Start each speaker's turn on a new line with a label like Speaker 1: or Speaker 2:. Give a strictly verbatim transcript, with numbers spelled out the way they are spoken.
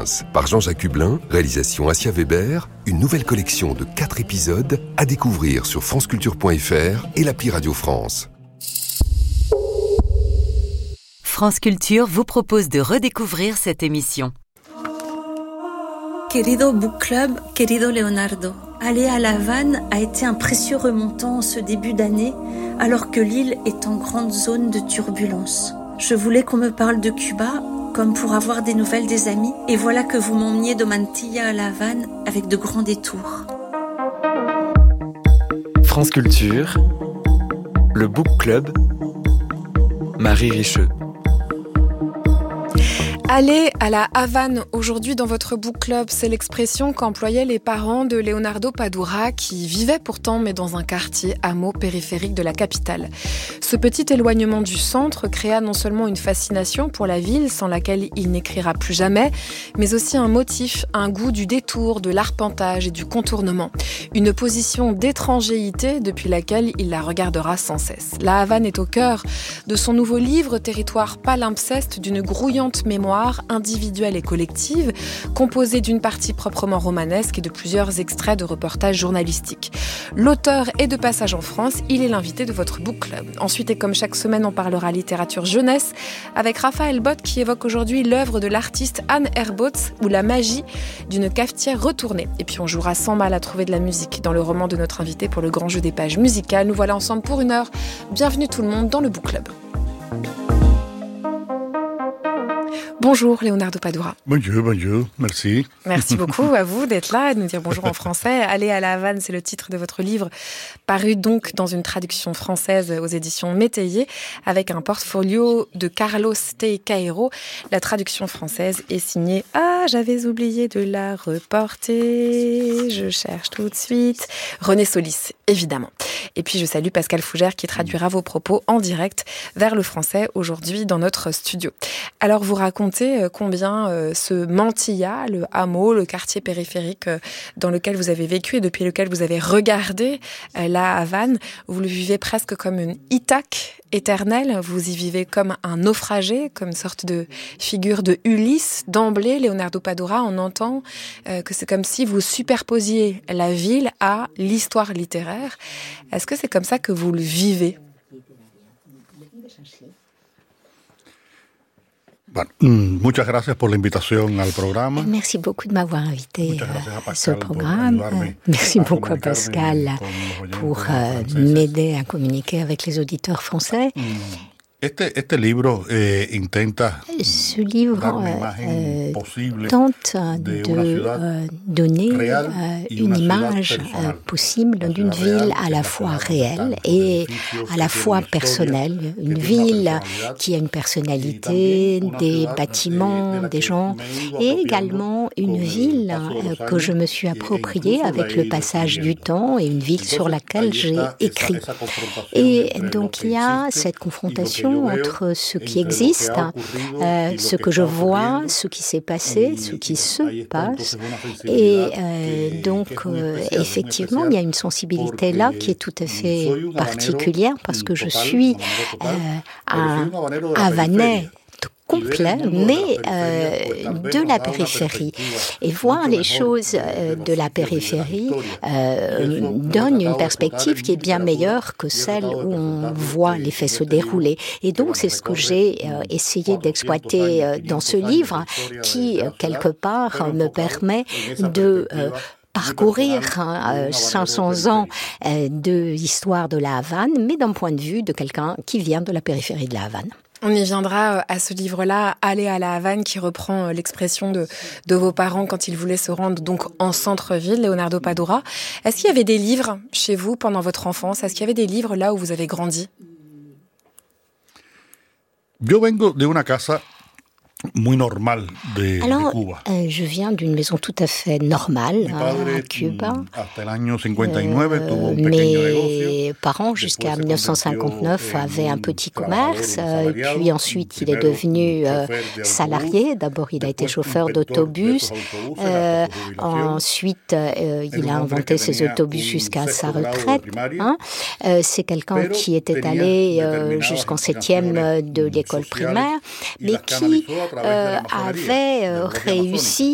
Speaker 1: province. Par Jean-Jacques Hublin, réalisation Assia Weber, une nouvelle collection de quatre épisodes à découvrir sur franceculture point f r et l'appli Radio France.
Speaker 2: France Culture vous propose de redécouvrir cette émission.
Speaker 3: Querido Book Club, querido Leonardo, aller à La Havane a été un précieux remontant en ce début d'année, alors que l'île est en grande zone de turbulence. Je voulais qu'on me parle de Cuba, comme pour avoir des nouvelles des amis, et voilà que vous m'emmeniez de Mantilla à La Havane avec de grands détours.
Speaker 4: France Culture, le Book Club, Marie Richeux.
Speaker 5: Aller à la Havane aujourd'hui dans votre book club, c'est l'expression qu'employaient les parents de Leonardo Padura qui vivait pourtant mais dans un quartier hameau périphérique de la capitale. Ce petit éloignement du centre créa non seulement une fascination pour la ville sans laquelle il n'écrira plus jamais, mais aussi un motif, un goût du détour, de l'arpentage et du contournement. Une position d'étrangéité depuis laquelle il la regardera sans cesse. La Havane est au cœur de son nouveau livre, territoire palimpseste d'une grouillante mémoire individuelle et collective, composée d'une partie proprement romanesque et de plusieurs extraits de reportages journalistiques. L'auteur est de passage en France, il est l'invité de votre book club. Ensuite, et comme chaque semaine, on parlera littérature jeunesse avec Raphaël Bott qui évoque aujourd'hui l'œuvre de l'artiste Anne Herbotz ou la magie d'une cafetière retournée. Et puis on jouera sans mal à trouver de la musique dans le roman de notre invité pour le grand jeu des pages musicales. Nous voilà ensemble pour une heure. Bienvenue tout le monde dans le book club. Bonjour Leonardo Padura.
Speaker 6: Bonjour, bonjour, merci.
Speaker 5: Merci beaucoup à vous d'être là et de nous dire bonjour en français. Aller à la Havane, c'est le titre de votre livre, paru donc dans une traduction française aux éditions Métayer, avec un portfolio de Carlos T. Caero. La traduction française est signée « Ah, j'avais oublié de la reporter, je cherche tout de suite » René Solis, évidemment. Et puis je salue Pascal Fougère qui traduira vos propos en direct vers le français aujourd'hui dans notre studio. Alors vous racontez combien euh, ce Mantilla, le hameau, le quartier périphérique euh, dans lequel vous avez vécu et depuis lequel vous avez regardé euh, la Havane, vous le vivez presque comme une Ithaque éternelle, vous y vivez comme un naufragé, comme une sorte de figure de Ulysse. D'emblée, Leonardo Padura, on entend euh, que c'est comme si vous superposiez la ville à l'histoire littéraire. Est-ce que c'est comme ça que vous le vivez ?
Speaker 6: Muchas gracias por la invitación al programa.
Speaker 7: Merci beaucoup de m'avoir invité à ce programme. Merci beaucoup à Pascal pour euh, m'aider à communiquer avec les auditeurs français.
Speaker 6: Este, este libro eh, intenta
Speaker 7: Ce livre euh, tente de euh, donner euh, une image euh, possible d'une ville à la fois réelle et à la fois personnelle. Une ville qui a une personnalité, des bâtiments, des gens, et également une ville euh, que je me suis appropriée avec le passage du temps et une ville sur laquelle j'ai écrit. Et donc il y a cette confrontation entre ce qui existe, euh, ce que je vois, ce qui s'est passé, ce qui se passe. Et euh, donc, euh, effectivement, il y a une sensibilité là qui est tout à fait particulière parce que je suis euh, un Havanais complet, mais euh, de la périphérie. Et voir les choses euh, de la périphérie euh, donne une perspective qui est bien meilleure que celle où on voit les faits se dérouler. Et donc, c'est ce que j'ai euh, essayé d'exploiter euh, dans ce livre qui, euh, quelque part, me permet de Euh, parcourir hein, cinq cents ans euh, de l'histoire de la Havane, mais d'un point de vue de quelqu'un qui vient de la périphérie de la Havane.
Speaker 5: On y viendra à ce livre-là, Aller à la Havane, qui reprend l'expression de, de vos parents quand ils voulaient se rendre donc en centre-ville, Leonardo Padura. Est-ce qu'il y avait des livres chez vous pendant votre enfance ? Est-ce qu'il y avait des livres là où vous avez grandi ?
Speaker 6: Yo vengo de una casa muy normal de,
Speaker 7: Alors,
Speaker 6: de Cuba.
Speaker 7: Euh, je viens d'une maison tout à fait normale à Cuba. Euh, mes parents, jusqu'à dix-neuf cent cinquante-neuf, avaient un petit commerce. Euh, puis ensuite, il est devenu euh, salarié. D'abord, il a été chauffeur d'autobus. Euh, ensuite, euh, il a inventé ses autobus jusqu'à sa retraite. Hein. Euh, c'est quelqu'un qui était allé euh, jusqu'en septième de l'école primaire, mais qui euh, avait euh, réussi